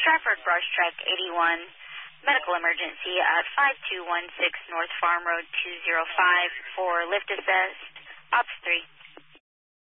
Stratford Brush Truck 81, medical emergency at 5216 North Farm Road 205 for lift assist, Ops 3.